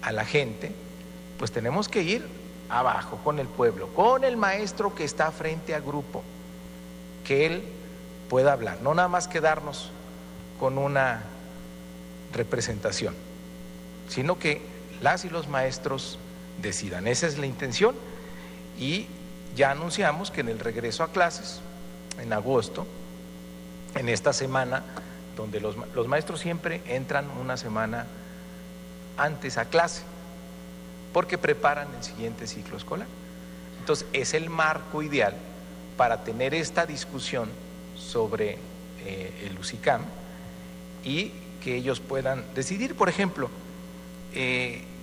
a la gente, pues tenemos que ir abajo con el pueblo, con el maestro que está frente al grupo, que él pueda hablar, no nada más quedarnos con una representación, sino que las y los maestros decidan. Esa es la intención, y ya anunciamos que en el regreso a clases, en agosto, en esta semana, donde los maestros siempre entran una semana antes a clase, porque preparan el siguiente ciclo escolar. Entonces, es el marco ideal para tener esta discusión sobre el UCICAM y que ellos puedan decidir. Por ejemplo,